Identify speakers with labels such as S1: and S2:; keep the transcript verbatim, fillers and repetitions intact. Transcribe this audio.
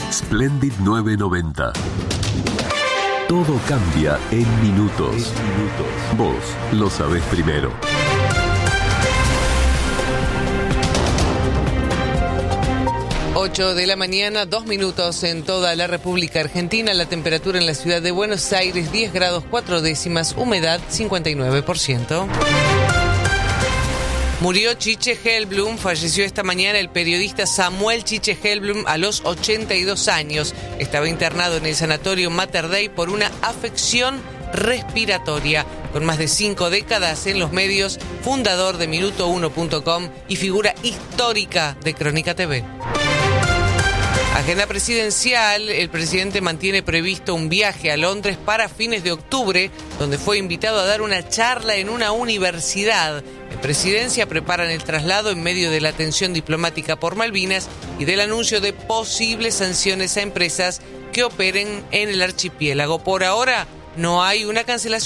S1: Splendid nueve noventa. Todo cambia en minutos. En minutos. Vos lo sabés primero.
S2: ocho de la mañana, dos minutos en toda la República Argentina. La temperatura en la ciudad de Buenos Aires, diez grados cuatro décimas, humedad cincuenta y nueve por ciento. Murió Chiche Hellblum. Falleció esta mañana el periodista Samuel Chiche Hellblum a los ochenta y dos años. Estaba internado en el sanatorio Mater Dei por una afección respiratoria. Con más de cinco décadas en los medios, fundador de minuto uno punto com y figura histórica de Crónica T V. Agenda presidencial. El presidente mantiene previsto un viaje a Londres para fines de octubre, donde fue invitado a dar una charla en una universidad. En presidencia preparan el traslado en medio de la tensión diplomática por Malvinas y del anuncio de posibles sanciones a empresas que operen en el archipiélago. Por ahora no hay una cancelación